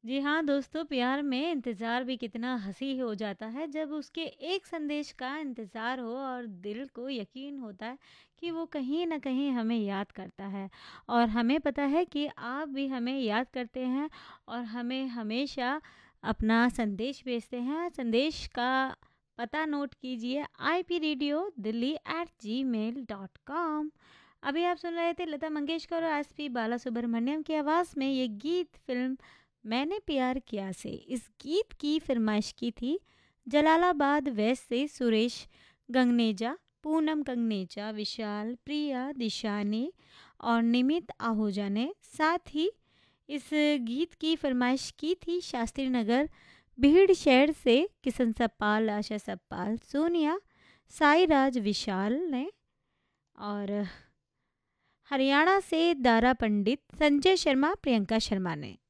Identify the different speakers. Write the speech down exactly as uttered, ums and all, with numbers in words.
Speaker 1: जी हाँ दोस्तों, प्यार में इंतज़ार भी कितना हँसी हो जाता है जब उसके एक संदेश का इंतज़ार हो और दिल को यकीन होता है कि वो कहीं न कहीं हमें याद करता है। और हमें पता है कि आप भी हमें याद करते हैं और हमें हमेशा अपना संदेश भेजते हैं। संदेश का पता नोट कीजिए I P radio Delhi eight ji mail dot com. अभी आप सुन रहे थे लता मंगेशकर और एस पी बालासुब्रमण्यम की आवाज़ में ये गीत फ़िल्म मैंने प्यार किया से। इस गीत की फरमाइश की थी जलालाबाद वेस्ट से सुरेश गंगनेजा, पूनम गंगनेजा, विशाल, प्रिया, दिशानी और निमित आहूजा ने। साथ ही इस गीत की फरमाइश की थी शास्त्री नगर भीड़ शहर से किशन सप्पाल, आशा सप्पाल, सोनिया, साई राज, विशाल ने। और हरियाणा से दारा पंडित, संजय शर्मा, प्रियंका शर्मा ने।